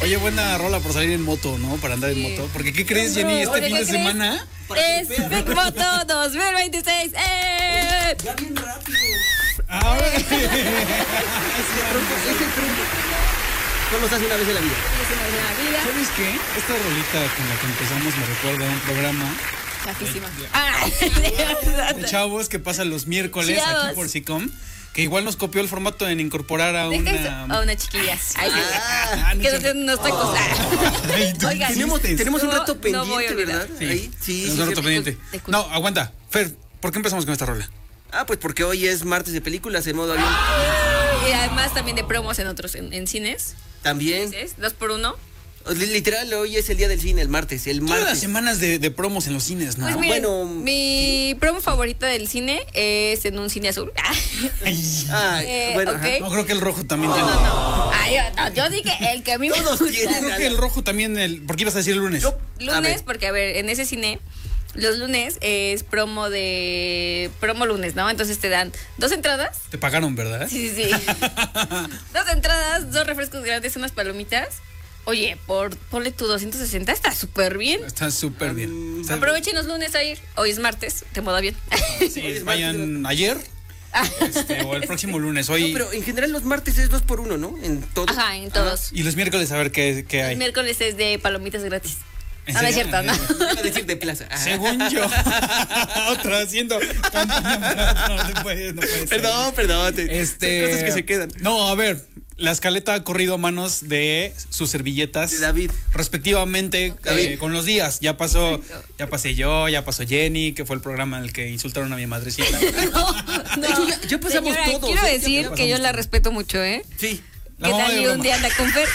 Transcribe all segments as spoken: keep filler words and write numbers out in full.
Oye, buena rola por salir en moto, ¿no? Para andar en moto. Porque, ¿qué crees, Jenny? Este Oye, fin ¿qué de crees? semana... Es Big Moto dos mil veintiséis. ¡Eh! Ya bien rápido. Ah, Es el truco, es el truco. Solo se hace una vez en la vida. Es una vez en la vida. ¿sabes qué? Esta rolita con la que empezamos me recuerda a un programa Chafísima. Ah, de chavos que pasa los miércoles Chavos. aquí por SICOM, que igual nos copió el formato en incorporar a Deja eso. una... A una chiquilla. Ay, sí. Ah, no que es nos den unos tacos. Ay, tú Oigan, Tenemos, hiciste. tenemos un No, reto no pendiente, voy a olvidar. ¿verdad? Sí, Ahí, sí, tenemos sí, un sí. reto pendiente. te escucho. No, aguanta. Fer, ¿por qué empezamos con esta rola? Ah, pues porque hoy es martes de películas en modo avión. Y además también de promos en otros, en, en cines. También. ¿Ves? Dos por uno. Li- Literal, hoy es el día del cine, el martes. El Todas las martes. semanas de, de promos en los cines, ¿no? Pues miren, bueno, mi promo favorita del cine es en un cine azul. Ay, Ay, Eh, bueno, ok. ajá. no, creo que el rojo también No, tiene. no, no. Ay, no, yo dije el que a mí me Todos gusta. tienen. Creo que el rojo también, el, ¿por qué ibas a decir el lunes? Yo- a Lunes, ver, porque a ver, en ese cine, los lunes es promo de. Promo lunes, ¿no? Entonces te dan dos entradas. Te pagaron, ¿verdad? Sí, sí, sí. Dos entradas, dos refrescos grandes, unas palomitas. Oye, por ponle tu doscientos sesenta, está súper bien. Está súper bien. Está- Aprovechen los lunes a ir. Hoy es martes, te moda bien. Sí, vayan ayer este, o el próximo lunes. no, Hoy pero en general los martes es dos por uno, ¿no? En todo. Ajá, en todos. y los miércoles a ver qué, qué El hay. miércoles es de palomitas gratis. ¿En No, no es serio? cierto, ¿no? Iba a decir de plaza. Ah. Según yo. Otra haciendo campaña. No, no puede, no puede ser. Perdón, perdón. te- Este, son cosas que se quedan. No, a ver. La escaleta ha corrido a manos de sus servilletas. De David. Respectivamente David. eh, con los días. Ya pasó, ya pasé yo, ya pasó Jenny, que fue el programa en el que insultaron a mi madrecita. No, De hecho, ya- ya pasamos Señora, todos, quiero ¿eh? decir Ya que yo pasamos la respeto mucho, ¿eh? Sí. La ¿Qué mamá tal de y un broma. día anda con Fer?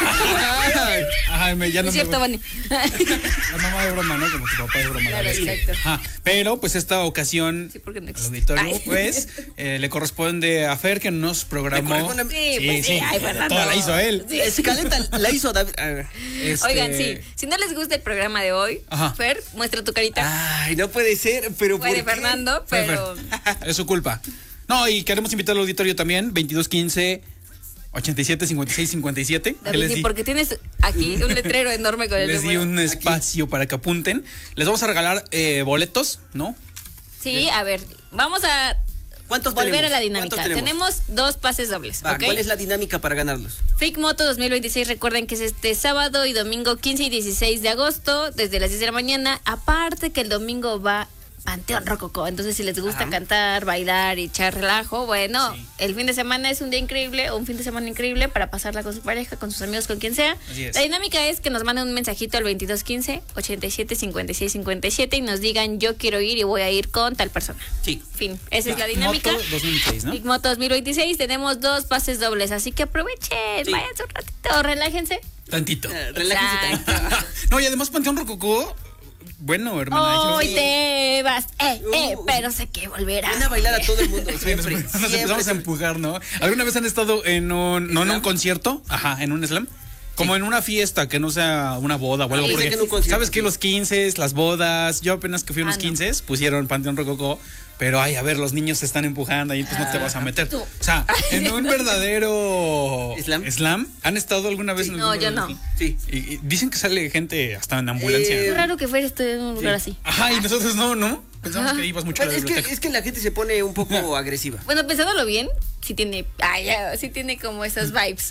Ay, Ajá, me, ya no Es me- cierto, Vani. La mamá de broma, ¿no? Como tu papá de broma. Claro, la verdad. exacto. Ajá, pero pues esta ocasión Sí, porque no al existe. auditorio Ay. pues eh, le corresponde a Fer, que nos programó. Le corresponde a Sí, pues sí, ay, Fernando. toda la hizo él. Sí. escaleta la hizo David. Ah. Este, Oigan, sí, si no les gusta el programa de hoy, Ajá. Fer, muestra tu carita. Ay, no puede ser, pero Puede ¿por qué? Fernando, Fer, pero Fer, es su culpa. No, y queremos invitar al auditorio también, veintidós quince ochenta y siete cincuenta y seis cincuenta y siete. Ya David, les sí, di, porque tienes aquí un letrero enorme con el les di número. un espacio para que apunten. Les vamos a regalar eh, boletos, ¿no? Sí, a ver, vamos a ¿Cuántos volver tenemos? a la dinámica. ¿Cuántos Tenemos? dos pases dobles, Va, ¿ok? ¿cuál es la dinámica para ganarlos? Freak Moto dos mil veintiséis, recuerden que es este sábado y domingo quince y dieciséis de agosto, desde las diez de la mañana. Aparte que el domingo va Panteón Rococó, entonces si les gusta Ajá. cantar, bailar y echar relajo, bueno, Sí. el fin de semana es un día increíble, un fin de semana increíble para pasarla con su pareja, con sus amigos, con quien sea. Así es. La dinámica es que nos manden un mensajito al veintidós quince ochenta y siete cincuenta y seis cincuenta y siete y nos digan yo quiero ir y voy a ir con tal persona. Sí. Fin, esa es la Moto dinámica. dos mil seis, ¿no? Big Moto dos mil veintiséis, tenemos dos pases dobles, así que aprovechen, Sí. váyanse un ratito, relájense. Tantito. Eh, relájense Exacto. tantito. No, y además Panteón Rococó, bueno, hermana. Hoy yo- te vas, eh, eh, Uh. pero sé que volverás. Van a bailar a todo el mundo. Sí, nos, Siempre. nos empezamos a siempre. empujar, ¿no? ¿Alguna vez han estado en un, no en un ¿Slam? concierto? Ajá, en un slam. Como en una fiesta, que no sea una boda o algo. Sí, Porque, sé que en un concierto, ¿sabes qué? sí. Los quince, las bodas. Yo apenas que fui a unos Ah, no. quince, pusieron Panteón Rococó. Pero, ay, a ver, los niños se están empujando ahí, pues no te vas a meter. Tú. O sea, en un verdadero ¿Slam? ¿han estado alguna vez Sí. en No, algún yo lugar no. así? Sí. Y, y dicen que sale gente hasta en ambulancia. Eh, Qué raro que fuera esto en un lugar así. Ajá, y nosotros no, ¿no? Pensamos que ibas mucho a Bueno, la es, que, biblioteca. es que la gente se pone un poco agresiva. Bueno, pensándolo bien, sí tiene, ay, ya, sí tiene como esas vibes.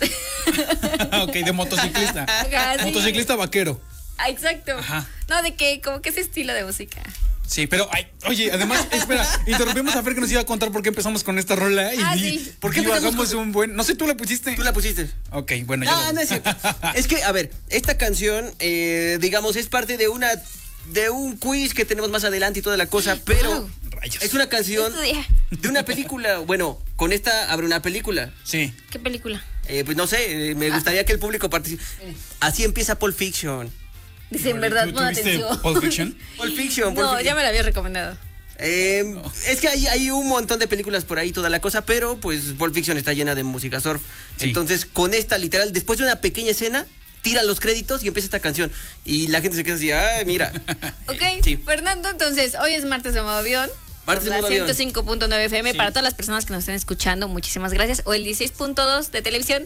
Ok, de motociclista. Ajá, sí. Motociclista vaquero. Ah, exacto. Ajá. No, de que como que ese estilo de música. Sí, pero, ay, oye, además, espera, interrumpimos a Fer que nos iba a contar por qué empezamos con esta rola y, Ah, y sí. por qué ¿Por qué empezamos hagamos con- un buen. No sé, tú la pusiste. Tú la pusiste. Ok, bueno, ya. No, la- no es cierto. Es que, a ver, esta canción, eh, digamos, es parte de una de un quiz que tenemos más adelante y toda la cosa, pero Wow. Rayos. es una canción Estudia. de una película. Bueno, con esta abre una película. Sí. ¿Qué película? Eh, pues no sé, eh, me gustaría que el público participe. Así empieza Pulp Fiction. Dice, en verdad, ¿Tú- pon tú viste atención. Pulp Fiction? Pulp Fiction, Pulp No, Fiction. ya me la había recomendado. Eh, Es que hay, hay un montón de películas por ahí, toda la cosa, pero pues Pulp Fiction está llena de música surf. Sí. Entonces, con esta, literal, después de una pequeña escena, tira los créditos y empieza esta canción. Y la gente se queda así, ay, mira. Ok, Sí. Fernando, entonces, hoy es martes de modo avión. Martes de La modo avión. ciento cinco punto nueve F M. Sí. Para todas las personas que nos estén escuchando, muchísimas gracias. O el dieciséis punto dos de televisión.